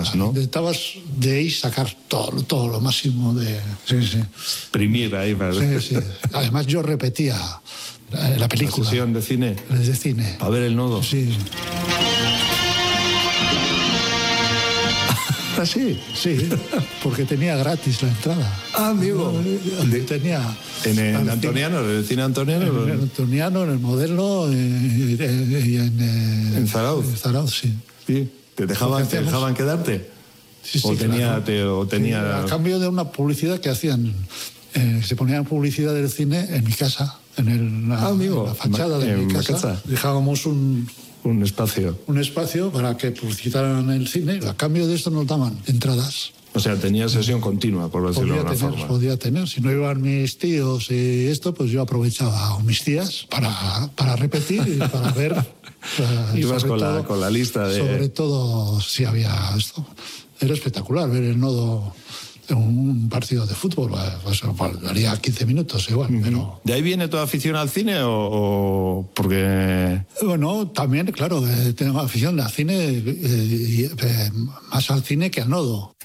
más, ¿no? Intentabas de ahí sacar todo lo máximo de... Sí. Exprimir ahí. Sí. Además yo repetía la película. ¿La sesión de cine? De cine. ¿Para ver el nodo? Sí. ¿Ah, sí? Sí, porque tenía gratis la entrada. Ah, amigo. Tenía... ¿En Antoniano? ¿En el cine Antoniano? En el Antoniano, en el Modelo y en Zarauz. En Zarauz, sí. Sí. ¿Te dejaban quedarte? Sí, ¿O tenía...? Sí, a cambio de una publicidad que hacían... se ponían publicidad del cine en mi casa, en la fachada de mi casa. Dejábamos un espacio para que publicitaran el cine. A cambio de esto nos daban entradas. O sea, tenía sesión continua, por decirlo de alguna forma. Podía tener. Si no iban mis tíos y esto, pues yo aprovechaba, o mis tías, para repetir y para ver. Ibas con la lista de... Sobre todo si había esto. Era espectacular ver el nodo en un partido de fútbol. Pues daría 15 minutos igual, pero... ¿De ahí viene toda afición al cine o porque...? Bueno, también, claro, tengo afición al cine, más al cine que al nodo.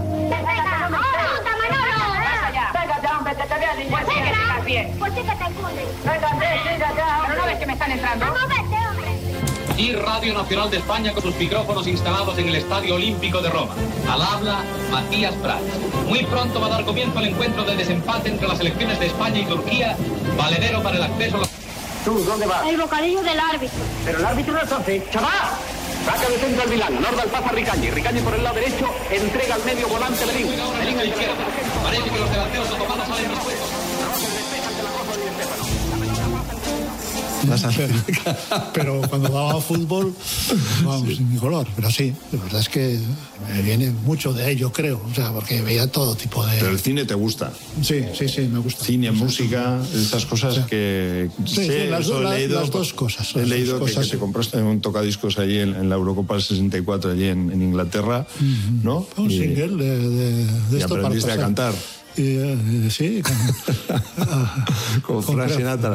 Pues sí que te encuentren. Pero no ves que me están entrando. Vamos, vete, hombre. Y Radio Nacional de España con sus micrófonos instalados en el Estadio Olímpico de Roma. Al habla, Matías Prats. Muy pronto va a dar comienzo el encuentro de desempate entre las selecciones de España y Turquía, valedero para el acceso a la... ¿Tú dónde vas? El bocadillo del árbitro. Pero el árbitro no es once. ¡Chaval! Saca de centro al Milán, Nordal pasa a Ricañi. Ricañi por el lado derecho, entrega al medio volante Belín. Belín a la izquierda. Parece que los delanteros otomanos salen dispuestos. Pero cuando daba fútbol, vamos, sin mi color. Pero sí, la verdad es que me viene mucho de ello, creo. O sea, porque veía todo tipo de... Pero el cine te gusta. Sí, me gusta. Cine, música, esas cosas que... Sí, las dos cosas. He leído que te compraste un tocadiscos allí en la Eurocopa del 64, allí en Inglaterra, ¿no? Un single de esto para aprendiste a cantar. Sí, con Frank Sinatra.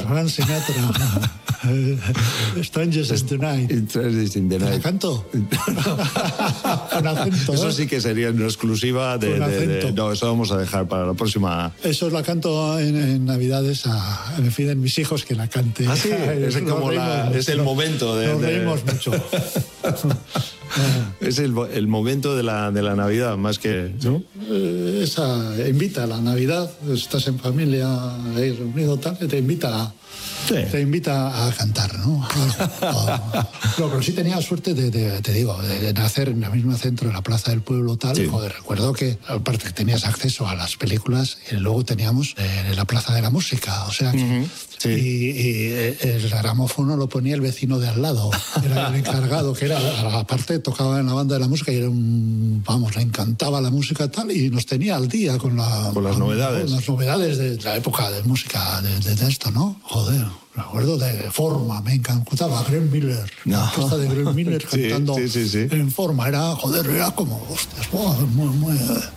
Strangers in the Night. ¿La canto? Con acento. Eso sí que sería una exclusiva de... No, eso vamos a dejar para la próxima. Eso la canto en Navidades. Me piden mis hijos que la cante. Ah, sí, es el momento de... Nos reímos mucho. Es el momento de la Navidad, más que... ¿no? Esa invita a la Navidad, estás en familia, ahí reunido, tal, te invita a cantar, ¿no? Pero sí tenía suerte de nacer en el mismo centro, en la Plaza del Pueblo, tal. Sí. Joder, recuerdo que aparte que tenías acceso a las películas y luego teníamos la Plaza de la Música, o sea que... Sí. Y el gramófono lo ponía el vecino de al lado, era el encargado, que era, aparte tocaba en la banda de la música y era le encantaba la música tal, y nos tenía al día con las novedades. Con las novedades de la época de música, de esto, ¿no? Joder. Me acuerdo de Forma, me encantaba Glenn Miller. La orquesta de Glenn Miller cantando en Forma. Era como, hostias, muy